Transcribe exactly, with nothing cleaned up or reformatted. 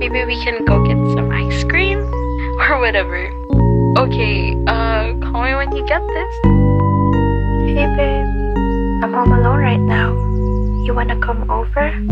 maybe we can go get some ice cream or whatever. Okay, uh, call me when you get this. Hey babe, I'm home alone right now. You wanna come over?